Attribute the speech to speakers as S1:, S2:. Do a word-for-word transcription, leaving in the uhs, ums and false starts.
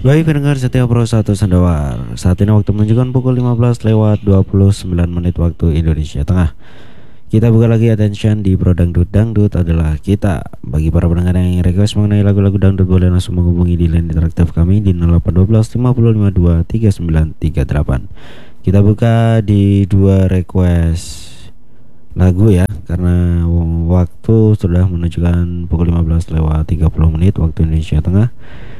S1: Baik pendengar setiap Pro satu Sandawar. Saat ini waktu menunjukkan pukul lima belas lewat dua puluh sembilan menit waktu Indonesia Tengah. Kita buka lagi attention di Pro Dangdut. Dangdut adalah kita. Bagi para pendengar yang ingin request mengenai lagu-lagu dangdut, boleh langsung menghubungi di line interaktif kami di nol delapan satu dua lima nol lima dua tiga sembilan tiga delapan. Kita buka di dua request lagu ya, karena waktu sudah menunjukkan pukul lima belas lewat tiga puluh menit waktu Indonesia Tengah.